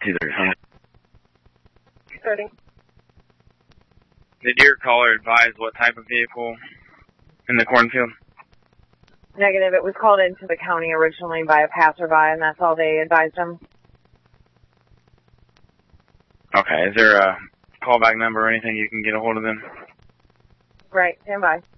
230. 30. Did your caller advise what type of vehicle in the cornfield? Negative. It was called into the county originally by a passerby, and that's all they advised him. Okay. Is there a callback number or anything you can get a hold of them? Right. Stand by.